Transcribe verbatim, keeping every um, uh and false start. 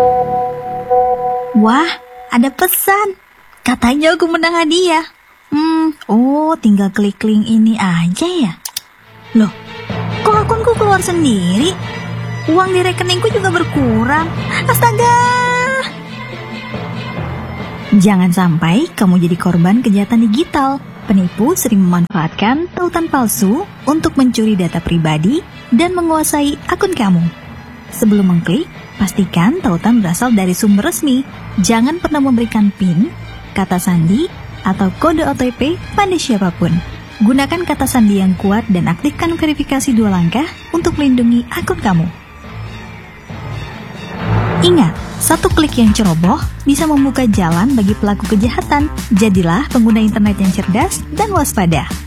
Wah, ada pesan. Katanya aku menang hadiah. Hmm, oh tinggal klik link ini aja ya. Loh, kok akunku keluar sendiri? Uang di rekeningku juga berkurang. Astaga! Jangan sampai kamu jadi korban kejahatan digital. Penipu sering memanfaatkan tautan palsu untuk mencuri data pribadi dan menguasai akun kamu. Sebelum mengklik, pastikan tautan berasal dari sumber resmi. Jangan pernah memberikan PIN, kata sandi, atau kode O T P pada siapapun. Gunakan kata sandi yang kuat dan aktifkan verifikasi dua langkah untuk melindungi akun kamu. Ingat, satu klik yang ceroboh bisa membuka jalan bagi pelaku kejahatan. Jadilah pengguna internet yang cerdas dan waspada.